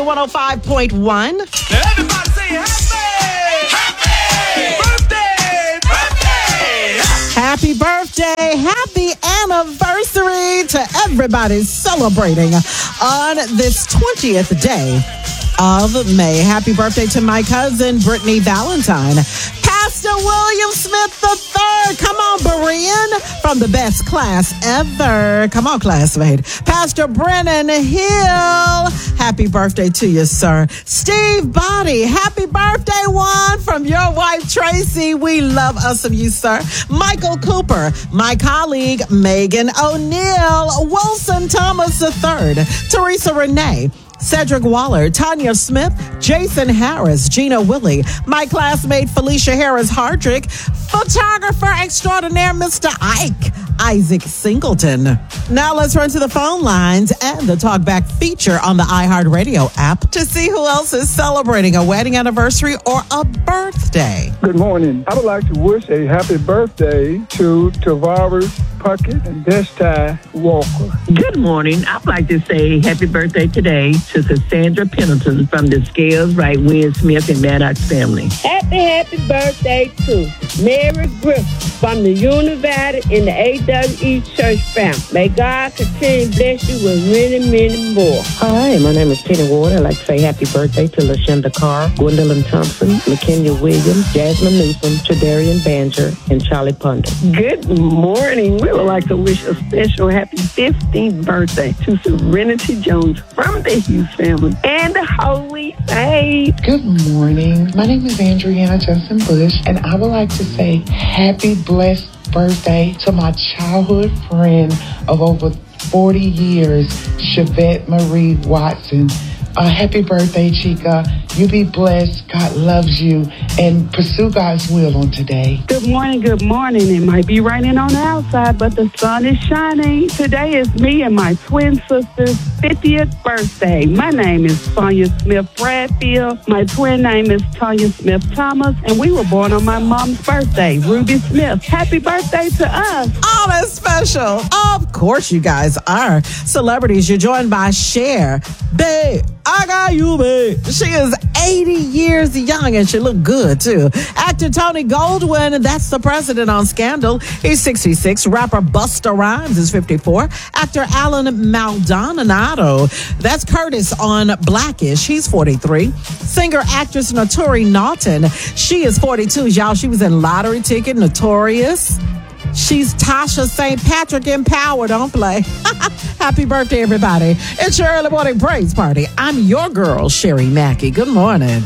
105.1. Everybody say happy birthday! Happy birthday, happy anniversary to everybody celebrating on this 20th day of May. Happy birthday to my cousin, Brittany Valentine. Pastor William Smith III. Come on, Berean, from the best class ever. Come on, classmate. Pastor Brennan Hill. Happy birthday to you, sir. Steve Body. Happy birthday, one, from your wife, Tracy. We love us of you, sir. Michael Cooper. My colleague, Megan O'Neill. Wilson Thomas III. Teresa Renee. Cedric Waller, Tanya Smith, Jason Harris, Gina Willie, my classmate Felicia Harris Hardrick, photographer extraordinaire Mr. Ike, Isaac Singleton. Now let's run to the phone lines and the Talkback feature on the iHeartRadio app to see who else is celebrating a wedding anniversary or a birthday. Good morning. I would like to wish a happy birthday to Tavares Puckett and Destai Walker. Good morning. I'd like to say happy birthday today to Cassandra Pendleton from the Scales Right Win Smith and Maddox family. Happy birthday to Mary Griffin from the United in the AWE Church family. May God continue to bless you with many, many more. Hi, my name is Penny Ward. I'd like to say happy birthday to LaShonda Carr, Gwendolyn Thompson, McKenya Williams, Jasmine Newsom, Tredarian Banjer, and Charlie Ponder. Good morning. We would like to wish a special happy 15th birthday to Serenity Jones from the Hughes family and the Holy Faith. Good morning. My name is Andriana Johnson Bush, and I would like to say happy blessed birthday to my childhood friend of over 40 years, Shavette Marie Watson. Happy birthday, Chica. You be blessed. God loves you. And pursue God's will on today. Good morning. It might be raining on the outside, but the sun is shining. Today is me and my twin sister's 50th birthday. My name is Sonia Smith Bradfield. My twin name is Tanya Smith Thomas. And we were born on my mom's birthday, Ruby Smith. Happy birthday to us. Oh, that's special. Of course you guys are celebrities. You're joined by Cher. Babe, I got you, babe. She is 80 years young and she look good too. Actor Tony Goldwyn, that's the president on Scandal. He's 66. Rapper Busta Rhymes is 54. Actor Alan Maldonado, that's Curtis on Blackish. He's 43. Singer actress Notori Naughton, she is 42. Y'all, she was in Lottery Ticket, Notorious. She's Tasha St. Patrick in Power. Don't play. Happy birthday, everybody. It's your early morning praise party. I'm your girl, Sherry Mackey. Good morning.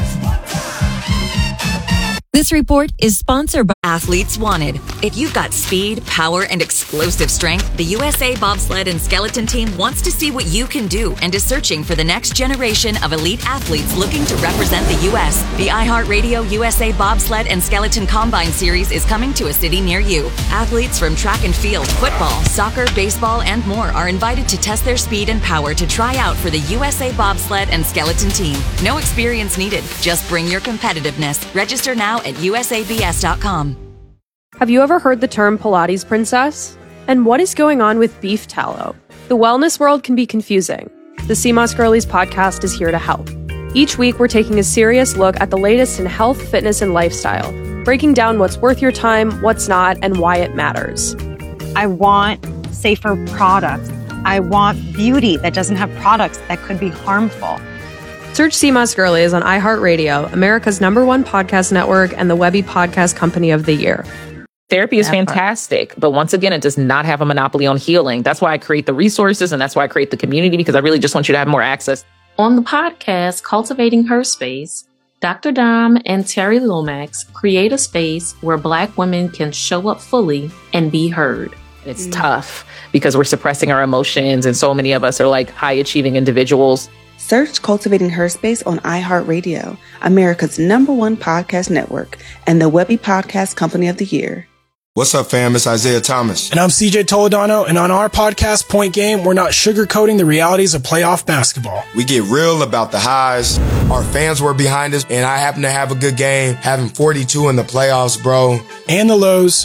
This report is sponsored by Athletes Wanted. If you've got speed, power, and explosive strength, the USA Bobsled and Skeleton Team wants to see what you can do and is searching for the next generation of elite athletes looking to represent the U.S. The iHeartRadio USA Bobsled and Skeleton Combine Series is coming to a city near you. Athletes from track and field, football, soccer, baseball, and more are invited to test their speed and power to try out for the USA Bobsled and Skeleton Team. No experience needed. Just bring your competitiveness. Register now at usabs.com. Have you ever heard the term Pilates princess? And what is going on with beef tallow? The wellness world can be confusing. The CMOS Girlies podcast is here to help. Each week, we're taking a serious look at the latest in health, fitness, and lifestyle, breaking down what's worth your time, what's not, and why it matters. I want safer products. I want beauty that doesn't have products that could be harmful. Search CMOS Girlies on iHeartRadio, America's #1 podcast network, and the Webby Podcast Company of the Year. Therapy is fantastic, but once again, it does not have a monopoly on healing. That's why I create the resources and that's why I create the community, because I really just want you to have more access. On the podcast, Cultivating Her Space, Dr. Dom and Terry Lomax create a space where Black women can show up fully and be heard. It's tough because we're suppressing our emotions, and so many of us are like high-achieving individuals. Search Cultivating Her Space on iHeartRadio, America's #1 podcast network, and the Webby Podcast Company of the Year. What's up, fam? It's Isaiah Thomas. And I'm CJ Toledano, and on our podcast, Point Game, we're not sugarcoating the realities of playoff basketball. We get real about the highs. Our fans were behind us, and I happened to have a good game, having 42 in the playoffs, bro. And the lows.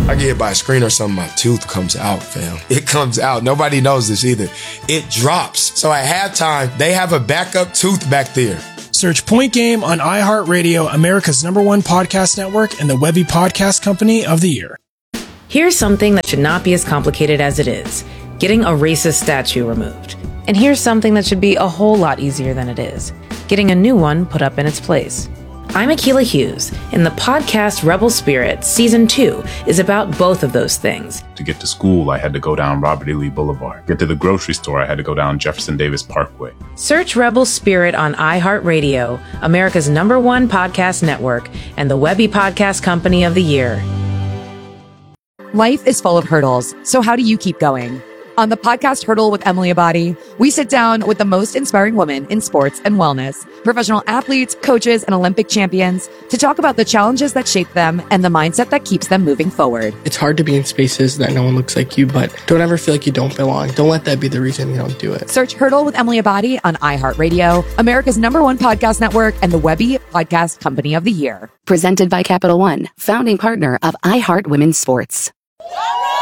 I get hit by a screen or something, my tooth comes out, fam. It comes out. Nobody knows this either. It drops. So at halftime, they have a backup tooth back there. Search Point Game on iHeartRadio, America's #1 podcast network, and the Webby Podcast Company of the Year. Here's something that should not be as complicated as it is: getting a racist statue removed. And here's something that should be a whole lot easier than it is: getting a new one put up in its place. I'm Akilah Hughes, and the podcast Rebel Spirit Season 2 is about both of those things. To get to school, I had to go down Robert E. Lee Boulevard. Get to the grocery store, I had to go down Jefferson Davis Parkway. Search Rebel Spirit on iHeartRadio, America's #1 podcast network, and the Webby Podcast Company of the Year. Life is full of hurdles, so how do you keep going? On the podcast Hurdle with Emily Abadi, we sit down with the most inspiring women in sports and wellness, professional athletes, coaches, and Olympic champions to talk about the challenges that shape them and the mindset that keeps them moving forward. It's hard to be in spaces that no one looks like you, but don't ever feel like you don't belong. Don't let that be the reason you don't do it. Search Hurdle with Emily Abadi on iHeartRadio, America's #1 podcast network, and the Webby Podcast Company of the Year. Presented by Capital One, founding partner of iHeart Women's Sports.